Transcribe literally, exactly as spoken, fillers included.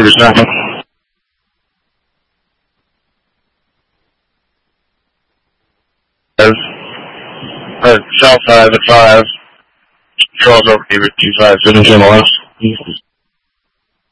Cruise traffic. Uh, south side of five. Charles over here at two five seven ten left.